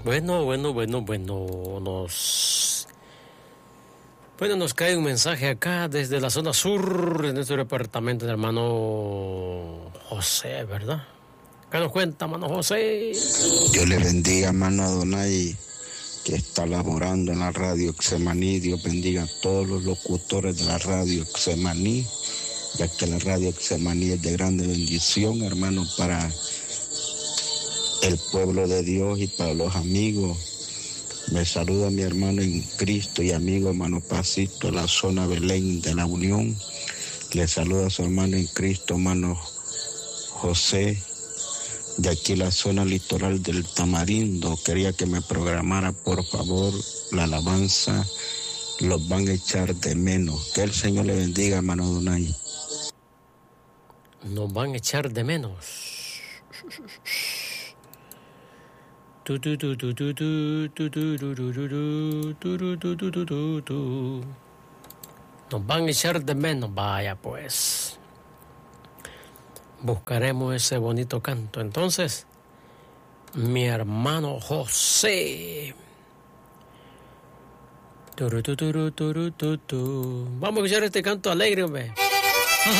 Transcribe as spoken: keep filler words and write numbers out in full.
Bueno, bueno, bueno, bueno, nos... Bueno, nos cae un mensaje acá desde la zona sur de nuestro departamento del hermano José, ¿verdad? ¿Qué nos cuenta, hermano José? Dios le bendiga, hermano Adonai, que está laborando en la radio Xemaní. Dios bendiga a todos los locutores de la radio Xemaní, ya que la radio Xemaní es de grande bendición, hermano, para el pueblo de Dios y para los amigos. Me saluda mi hermano en Cristo y amigo hermano Pacito, la zona Belén de la Unión. Le saluda a su hermano en Cristo, hermano José, de aquí la zona litoral del Tamarindo. Quería que me programara, por favor, la alabanza, los van a echar de menos. Que el Señor le bendiga, hermano Donay. Nos van a echar de menos. Tu, tu, tu, tu, tu, tu, tu, tu, tu, tu, tu, tu, tu, tu, tu, tu. Nos van a echar de menos, vaya pues. Buscaremos ese bonito canto. Entonces, mi hermano José. Turu, tu, turu, turu, tu, tu. Vamos a escuchar este canto alegre, hombre.